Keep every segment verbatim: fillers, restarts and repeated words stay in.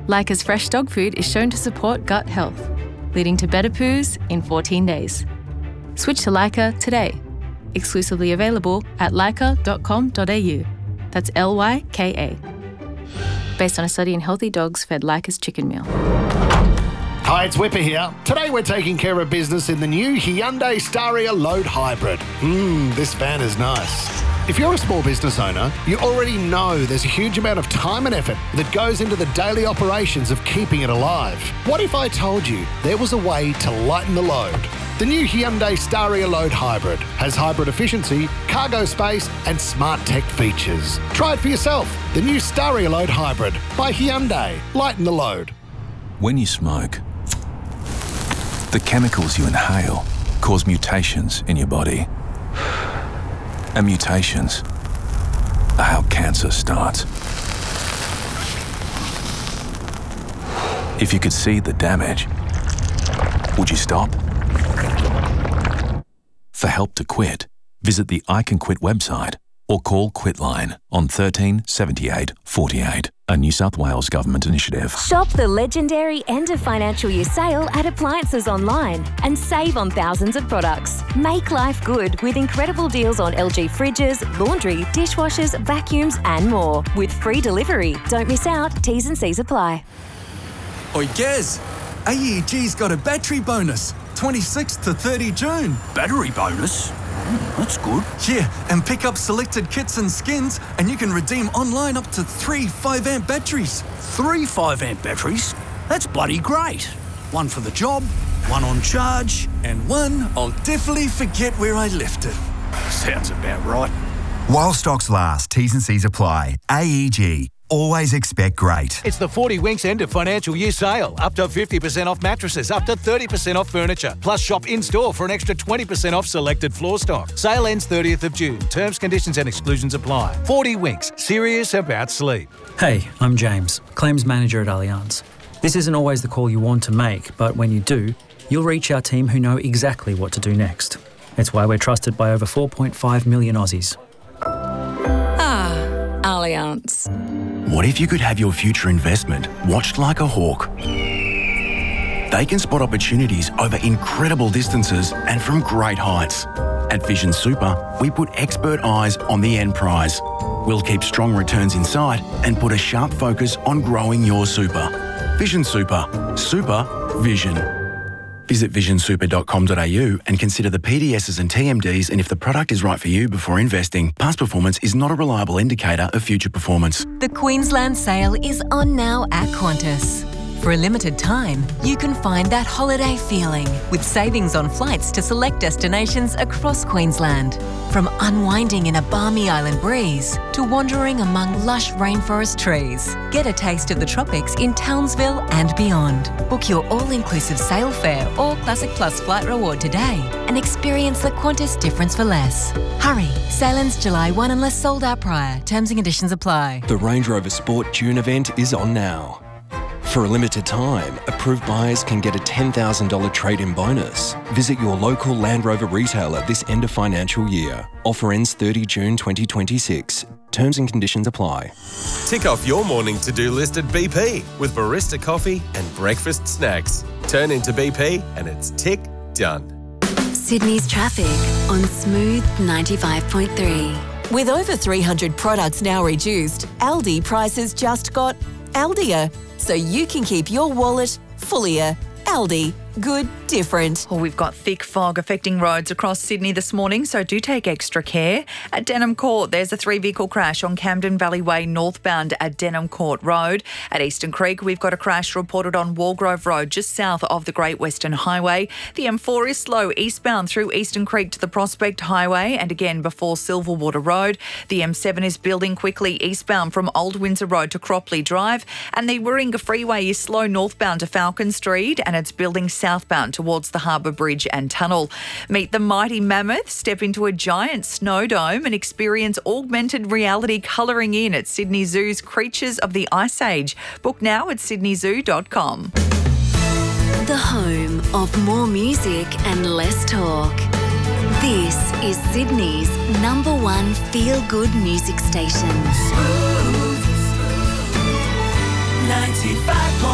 Leica's fresh dog food is shown to support gut health, leading to better poos in fourteen days. Switch to Leica today. Exclusively available at leica dot com dot a u. That's L Y K A. Based on a study in healthy dogs fed Leica's chicken meal. Hi, it's Whipper here. Today we're taking care of business in the new Hyundai Staria Load Hybrid. Mmm, this van is nice. If you're a small business owner, you already know there's a huge amount of time and effort that goes into the daily operations of keeping it alive. What if I told you there was a way to lighten the load? The new Hyundai Staria Load Hybrid has hybrid efficiency, cargo space, and smart tech features. Try it for yourself. The new Staria Load Hybrid by Hyundai. Lighten the load. When you smoke, the chemicals you inhale cause mutations in your body. And mutations are how cancer starts. If you could see the damage, would you stop? For help to quit, visit the I Can Quit website or call Quitline on thirteen seventy-eight forty-eight, a New South Wales government initiative. Shop the legendary end of financial year sale at Appliances Online and save on thousands of products. Make life good with incredible deals on L G fridges, laundry, dishwashers, vacuums and more. With free delivery. Don't miss out. T's and C's apply. Oi, Gaz, A E G's got a battery bonus. twenty-sixth to thirtieth June. Battery bonus? Mm, that's good. Yeah, and pick up selected kits and skins, and you can redeem online up to three five amp batteries. Three five amp batteries? That's bloody great. One for the job, one on charge. And one I'll definitely forget where I left it. Sounds about right. While stocks last, T's and C's apply. A E G. Always expect great. It's the forty Winks end of financial year sale. Up to fifty percent off mattresses, up to thirty percent off furniture. Plus shop in-store for an extra twenty percent off selected floor stock. Sale ends thirtieth of June. Terms, conditions and exclusions apply. forty Winks. Serious about sleep. Hey, I'm James, Claims Manager at Allianz. This isn't always the call you want to make, but when you do, you'll reach our team who know exactly what to do next. It's why we're trusted by over four point five million Aussies. Ah, Allianz. What if you could have your future investment watched like a hawk? They can spot opportunities over incredible distances and from great heights. At Vision Super, we put expert eyes on the end prize. We'll keep strong returns in sight and put a sharp focus on growing your super. Vision Super. Super Vision. Visit vision super dot com dot a u and consider the P D Ss and T M Ds and if the product is right for you before investing. Past performance is not a reliable indicator of future performance. The Queensland sale is on now at Qantas. For a limited time, you can find that holiday feeling with savings on flights to select destinations across Queensland. From unwinding in a balmy island breeze to wandering among lush rainforest trees. Get a taste of the tropics in Townsville and beyond. Book your all-inclusive sail fare or Classic Plus flight reward today and experience the Qantas difference for less. Hurry, sale ends July first unless sold out prior. Terms and conditions apply. The Range Rover Sport June event is on now. For a limited time, approved buyers can get a ten thousand dollars trade-in bonus. Visit your local Land Rover retailer this end of financial year. Offer ends thirtieth of June twenty twenty-six. Terms and conditions apply. Tick off your morning to-do list at B P with barista coffee and breakfast snacks. Turn into B P and it's tick done. Sydney's traffic on Smooth ninety-five point three. With over three hundred products now reduced, Aldi prices just got Aldier. So you can keep your wallet fullier. Aldi. Good, different. Well, we've got thick fog affecting roads across Sydney this morning, so do take extra care. At Denham Court, there's a three-vehicle crash on Camden Valley Way northbound at Denham Court Road. At Eastern Creek, we've got a crash reported on Walgrove Road, just south of the Great Western Highway. The M four is slow eastbound through Eastern Creek to the Prospect Highway and again before Silverwater Road. The M seven is building quickly eastbound from Old Windsor Road to Cropley Drive. And the Warringah Freeway is slow northbound to Falcon Street and it's building south southbound towards the Harbour Bridge and Tunnel. Meet the mighty mammoth, step into a giant snow dome and experience augmented reality colouring in at Sydney Zoo's Creatures of the Ice Age. Book now at sydney zoo dot com. The home of more music and less talk. This is Sydney's number one feel-good music station. ninety-five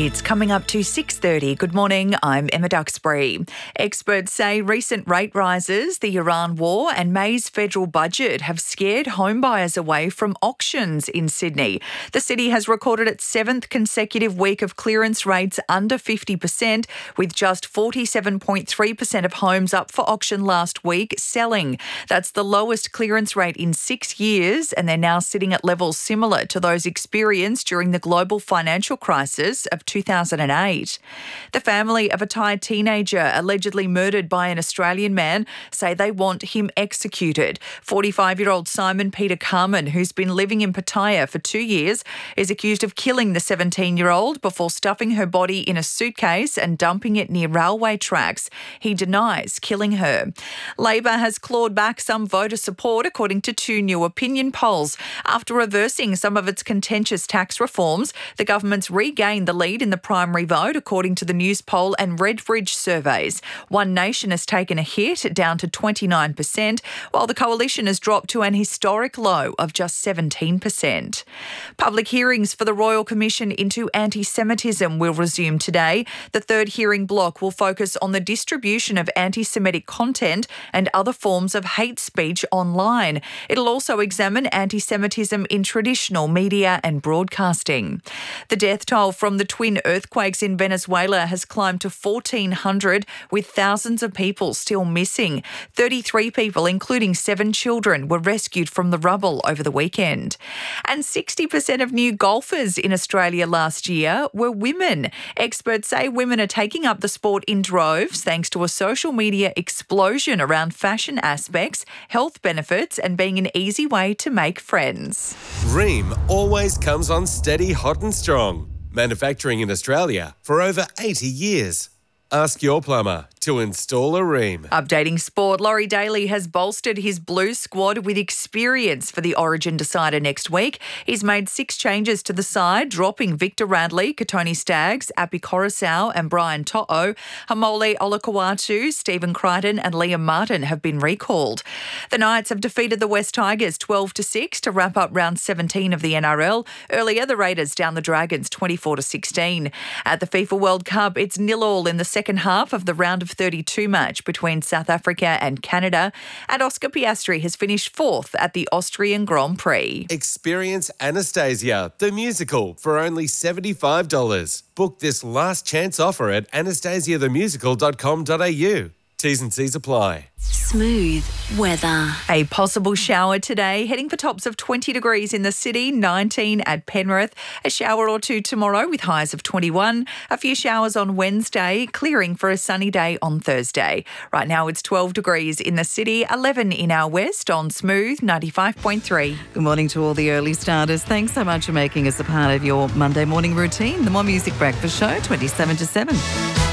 It's coming up to six thirty. Good morning, I'm Emma Duxbury. Experts say recent rate rises, the Iran war and May's federal budget have scared homebuyers away from auctions in Sydney. The city has recorded its seventh consecutive week of clearance rates under fifty percent, with just forty-seven point three percent of homes up for auction last week selling. That's the lowest clearance rate in six years, and they're now sitting at levels similar to those experienced during the global financial crisis of two thousand eight. The family of a Thai teenager allegedly murdered by an Australian man say they want him executed. forty-five-year-old Simon Peter Carmen, who's been living in Pattaya for two years, is accused of killing the seventeen-year-old before stuffing her body in a suitcase and dumping it near railway tracks. He denies killing her. Labor has clawed back some voter support, according to two new opinion polls. After reversing some of its contentious tax reforms, the government's regained the lead in the primary vote, according to the Newspoll and Redbridge surveys. One Nation has taken a hit, down to twenty-nine percent, while the coalition has dropped to an historic low of just seventeen percent. Public hearings for the Royal Commission into Anti-Semitism will resume today. The third hearing block will focus on the distribution of anti-Semitic content and other forms of hate speech online. It'll also examine anti-Semitism in traditional media and broadcasting. The death toll from the twin earthquakes in Venezuela has climbed to fourteen hundred, with thousands of people still missing. thirty-three people, including seven children, were rescued from the rubble over the weekend. And sixty percent of new golfers in Australia last year were women. Experts say women are taking up the sport in droves thanks to a social media explosion around fashion aspects, health benefits, and being an easy way to make friends. Ream always comes on steady, hot and strong. Manufacturing in Australia for over eighty years. Ask your plumber to install a Ream. Updating sport, Laurie Daly has bolstered his Blues squad with experience for the Origin decider next week. He's made six changes to the side, dropping Victor Radley, Katoni Staggs, Api Coruscant and Brian To'o. Hamole Olakawatu, Stephen Crichton and Liam Martin have been recalled. The Knights have defeated the West Tigers twelve to six to wrap up round seventeen of the N R L. Earlier, the Raiders down the Dragons twenty-four to sixteen. At the FIFA World Cup, it's nil all in the second half of the round of thirty-two match between South Africa and Canada, and Oscar Piastri has finished fourth at the Austrian Grand Prix. Experience Anastasia, the musical, for only seventy-five dollars. Book this last chance offer at anastasia the musical dot com dot a u. T's and C's apply. Smooth weather. A possible shower today, heading for tops of twenty degrees in the city, nineteen at Penrith. A shower or two tomorrow with highs of twenty-one. A few showers on Wednesday, clearing for a sunny day on Thursday. Right now it's twelve degrees in the city, eleven in our west on Smooth ninety-five point three. Good morning to all the early starters. Thanks so much for making us a part of your Monday morning routine. The More Music Breakfast Show, twenty-seven to seven.